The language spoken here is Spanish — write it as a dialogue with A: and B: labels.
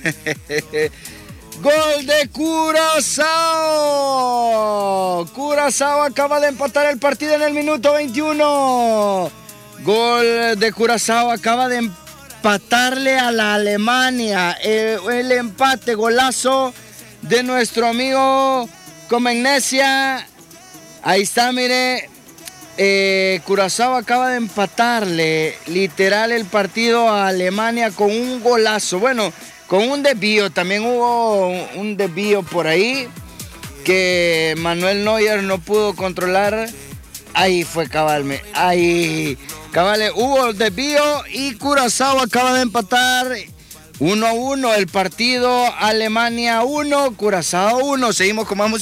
A: Gol de Curazao. Curazao acaba de empatar el partido en el minuto 21. Gol de Curazao acaba de empatarle a la Alemania. El empate, golazo de nuestro amigo Comegnesia. Ahí está, mire. Curazao acaba de empatarle literal el partido a Alemania con un golazo. Bueno, con un desvío. También hubo un desvío por ahí que Manuel Neuer no pudo controlar. Ahí fue cabal. Ahí cabal, hubo el desvío y Curazao acaba de empatar 1-1 el partido. Alemania 1, Curazao 1. Seguimos con más música.